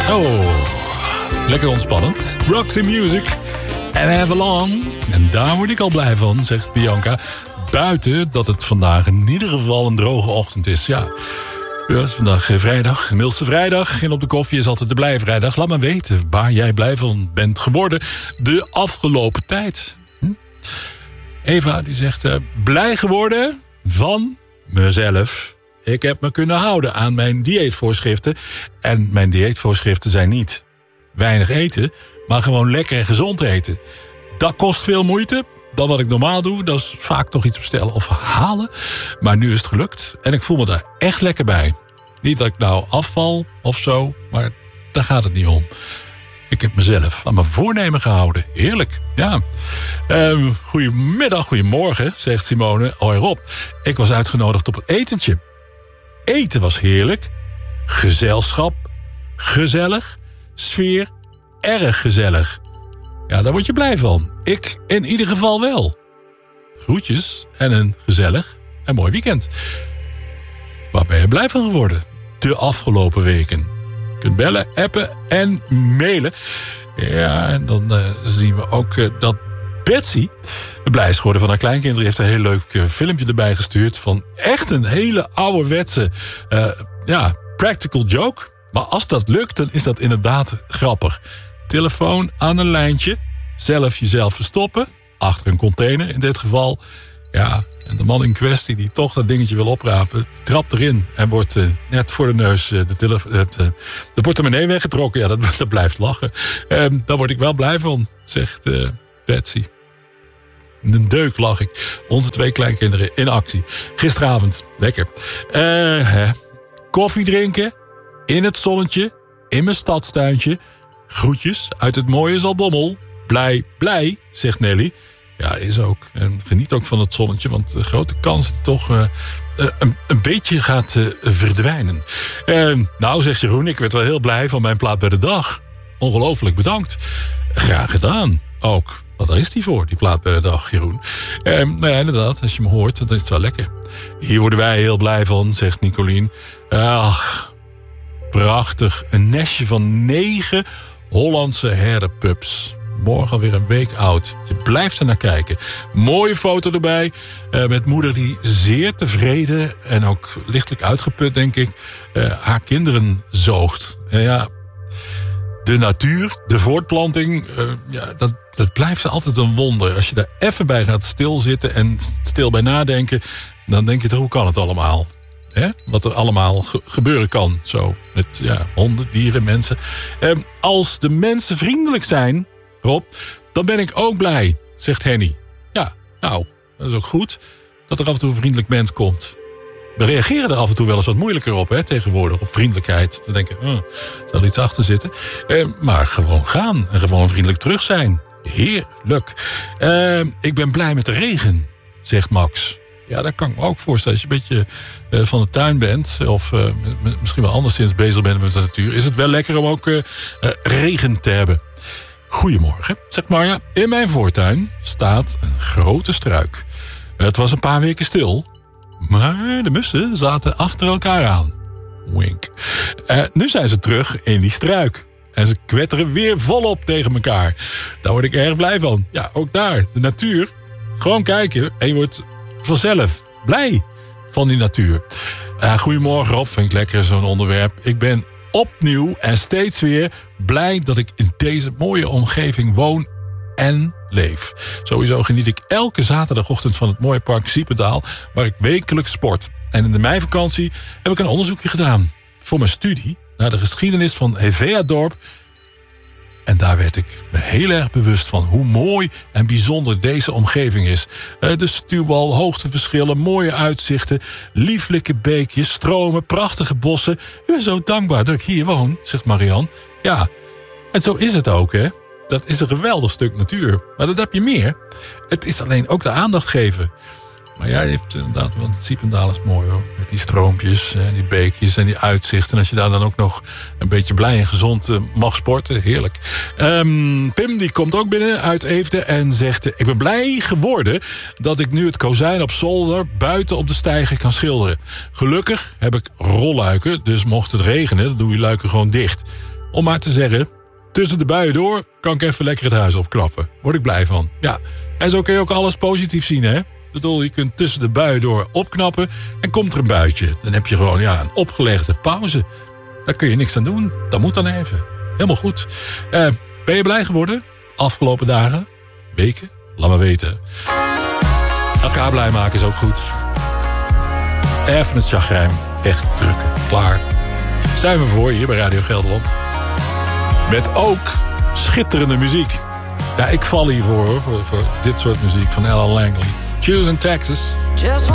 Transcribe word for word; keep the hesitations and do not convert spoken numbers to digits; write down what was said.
Oh, lekker ontspannend. Roxy Music en Have Along. En daar word ik al blij van, zegt Bianca. Buiten dat het vandaag in ieder geval een droge ochtend is. Ja, ja het is vandaag vrijdag, de mildste vrijdag. En op de koffie is altijd de blij vrijdag. Laat maar weten waar jij blij van bent geworden de afgelopen tijd. Hm? Eva die zegt, uh, blij geworden van mezelf. Ik heb me kunnen houden aan mijn dieetvoorschriften. En mijn dieetvoorschriften zijn niet weinig eten, maar gewoon lekker en gezond eten. Dat kost veel moeite dan wat ik normaal doe. Dat is vaak toch iets bestellen of halen. Maar nu is het gelukt. En ik voel me daar echt lekker bij. Niet dat ik nou afval of zo, maar daar gaat het niet om. Ik heb mezelf aan mijn voornemen gehouden. Heerlijk, ja. Um, goedemiddag, goedemorgen, zegt Simone. Hoi Rob, ik was uitgenodigd op een etentje. Eten was heerlijk. Gezelschap, gezellig. Sfeer, erg gezellig. Ja, daar word je blij van. Ik in ieder geval wel. Groetjes en een gezellig en mooi weekend. Waar ben je blij van geworden de afgelopen weken? Je kunt bellen, appen en mailen. Ja, en dan uh, zien we ook uh, dat Betsy blij is geworden van haar kleinkinderen. Die heeft een heel leuk uh, filmpje erbij gestuurd van echt een hele ouderwetse uh, ja, practical joke. Maar als dat lukt, dan is dat inderdaad grappig. Telefoon aan een lijntje, zelf jezelf verstoppen, achter een container in dit geval. Ja, en de man in kwestie die toch dat dingetje wil oprapen, trapt erin en wordt uh, net voor de neus uh, de, tele- het, uh, de portemonnee weggetrokken. Ja, dat, dat blijft lachen. Uh, daar word ik wel blij van, zegt uh, Betsy. Een deuk lag ik. Onze twee kleinkinderen in actie. Gisteravond, lekker. Uh, hè. Koffie drinken, in het zonnetje, in mijn stadstuintje. Groetjes uit het mooie Zaltbommel. Blij, blij, zegt Nelly. Ja, is ook. En geniet ook van het zonnetje, want de grote kans dat het toch uh, uh, een, een beetje gaat uh, verdwijnen. Uh, nou, zegt Jeroen, ik werd wel heel blij van mijn plaat bij de dag. Ongelooflijk bedankt. Graag gedaan. Ook. Want daar is die voor, die plaat bij de dag, Jeroen. Uh, nou ja, inderdaad, als je me hoort, dan is het wel lekker. Hier worden wij heel blij van, zegt Nicolien. Ach, prachtig. Een nestje van negen Hollandse herderpups. Morgen alweer een week oud. Je blijft er naar kijken. Mooie foto erbij. Uh, met moeder die zeer tevreden en ook lichtelijk uitgeput, denk ik, uh, haar kinderen zoogt. Uh, ja, de natuur, de voortplanting, uh, ja, dat, dat blijft altijd een wonder. Als je daar even bij gaat stilzitten en stil bij nadenken, dan denk je toch, hoe kan het allemaal? Hè? Wat er allemaal ge- gebeuren kan. Zo, met ja, honden, dieren, mensen. Uh, als de mensen vriendelijk zijn, Rob, dan ben ik ook blij, zegt Henny. Ja, nou, dat is ook goed dat er af en toe een vriendelijk mens komt. We reageren er af en toe wel eens wat moeilijker op, hè, tegenwoordig, op vriendelijkheid. Dan denken, oh, zal er iets achter zitten. Eh, maar gewoon gaan en gewoon vriendelijk terug zijn. Heerlijk. Eh, ik ben blij met de regen, zegt Max. Ja, dat kan ik me ook voorstellen. Als je een beetje uh, van de tuin bent, of uh, m- misschien wel anderszins bezig bent met de natuur, is het wel lekker om ook uh, uh, regen te hebben. Goedemorgen, zegt Marja. In mijn voortuin staat een grote struik. Het was een paar weken stil, maar de mussen zaten achter elkaar aan. Wink. Uh, nu zijn ze terug in die struik. En ze kwetteren weer volop tegen elkaar. Daar word ik erg blij van. Ja, ook daar, de natuur. Gewoon kijken en je wordt vanzelf blij van die natuur. Uh, goedemorgen Rob, vind ik lekker zo'n onderwerp. Ik ben opnieuw en steeds weer blij dat ik in deze mooie omgeving woon en leef. Sowieso geniet ik elke zaterdagochtend van het mooie park Siependaal, waar ik wekelijks sport. En in de meivakantie heb ik een onderzoekje gedaan voor mijn studie naar de geschiedenis van Heveadorp. En daar werd ik me heel erg bewust van hoe mooi en bijzonder deze omgeving is. De stuwwal, hoogteverschillen, mooie uitzichten, lieflijke beekjes, stromen, prachtige bossen. Ik ben zo dankbaar dat ik hier woon, zegt Marianne. Ja, en zo is het ook, hè. Dat is een geweldig stuk natuur. Maar dat heb je meer. Het is alleen ook de aandacht geven. Maar jij heeft inderdaad, want het Siependaal is mooi hoor. Met die stroompjes en die beekjes en die uitzichten. En als je daar dan ook nog een beetje blij en gezond uh, mag sporten, heerlijk. Um, Pim die komt ook binnen uit Eefde en zegt, ik ben blij geworden dat ik nu het kozijn op zolder buiten op de steiger kan schilderen. Gelukkig heb ik rolluiken, dus mocht het regenen, dan doe je luiken gewoon dicht. om maar te zeggen... tussen de buien door kan ik even lekker het huis opknappen. Word ik blij van. Ja. En zo kun je ook alles positief zien, hè? Ik bedoel, je kunt tussen de buien door opknappen... en komt er een buitje. Dan heb je gewoon ja, een opgelegde pauze. Daar kun je niks aan doen. Dat moet dan even. Helemaal goed. Uh, ben je blij geworden? Afgelopen dagen? Weken? Laat maar weten. Elkaar blij maken is ook goed. Even het chagrijn wegdrukken. Klaar. Zijn we voor hier bij Radio Gelderland. Met ook schitterende muziek. Ja, ik val hiervoor hoor, voor, voor dit soort muziek van Ella Langley. Choose in Texas.